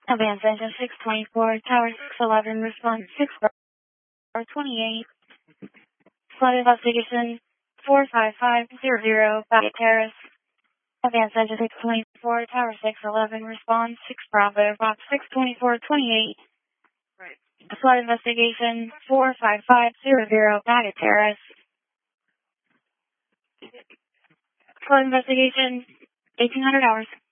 Advance engine 624, tower 611, response 6/28. Flight investigation 45500, Baggett Terrace. Advance engine 624, tower 611, response 6 Bravo, box 62428. Right. Flight investigation 45500, Baggett Terrace. Flight investigation 1800 hours.